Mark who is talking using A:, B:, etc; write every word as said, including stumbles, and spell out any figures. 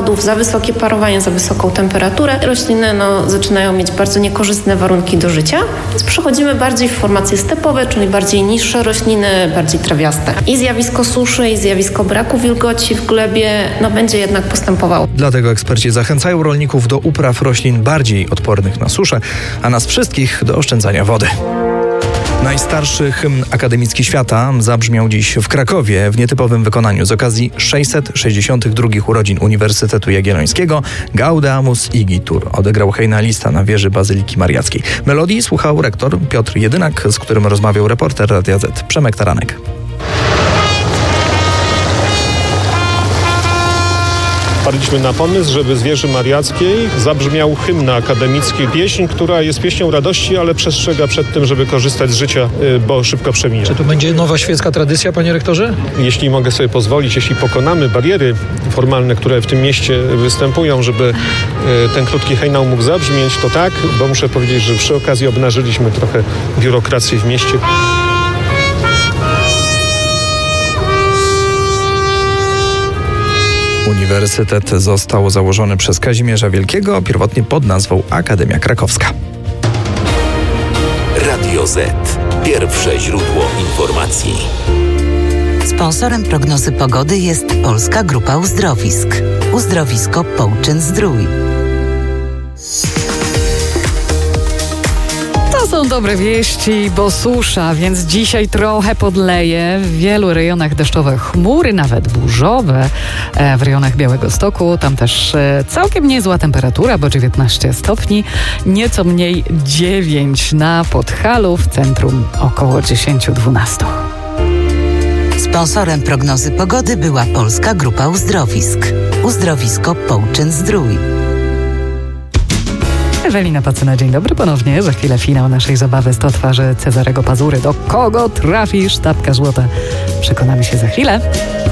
A: owadów, za wysokie parowanie, za wysoką temperaturę. Rośliny no, zaczynają mieć bardzo niekorzystne warunki do życia, więc przechodzimy bardziej w formacje stepowe, czyli bardziej niższe rośliny, bardziej trawiaste. I zjawisko suszy, i zjawisko braku wilgoci w glebie no, będzie jednak postępowało.
B: Dlatego eksperci zachęcają rolników do upraw roślin bardziej odpornych na suszę, a nas wszystkich do oszczędzania wody. Najstarszy hymn akademicki świata zabrzmiał dziś w Krakowie w nietypowym wykonaniu z okazji sześćset sześćdziesiątych drugich urodzin Uniwersytetu Jagiellońskiego. Gaudeamus Igitur odegrał hejnalista na wieży Bazyliki Mariackiej. Melodii słuchał rektor Piotr Jedynak, z którym rozmawiał reporter Radia Z Przemek Taranek.
C: Wpadliśmy na pomysł, żeby z wieży mariackiej zabrzmiał hymn akademicki. Pieśń, która jest pieśnią radości, ale przestrzega przed tym, żeby korzystać z życia, bo szybko przemija.
D: Czy to będzie nowa świecka tradycja, panie rektorze?
C: Jeśli mogę sobie pozwolić, jeśli pokonamy bariery formalne, które w tym mieście występują, żeby ten krótki hejnał mógł zabrzmieć, to tak, bo muszę powiedzieć, że przy okazji obnażyliśmy trochę biurokrację w mieście.
B: Uniwersytet został założony przez Kazimierza Wielkiego, pierwotnie pod nazwą Akademia Krakowska.
E: Radio Z. Pierwsze źródło informacji.
F: Sponsorem prognozy pogody jest Polska Grupa Uzdrowisk. Uzdrowisko Połczyn-Zdrój.
G: To są dobre wieści, bo susza, więc dzisiaj trochę podleje. W wielu rejonach deszczowe chmury, nawet burzowe. W rejonach Białegostoku tam też całkiem niezła temperatura, bo dziewiętnaście stopni. Nieco mniej dziewięć na Podhalu, w centrum około dziesięć dwanaście.
F: Sponsorem prognozy pogody była Polska Grupa Uzdrowisk. Uzdrowisko Połczyn-Zdrój.
G: Ewelina Pacyna, dzień dobry ponownie. Za chwilę finał naszej zabawy sto twarzy Cezarego Pazury. Do kogo trafi sztabka złota? Przekonamy się za chwilę.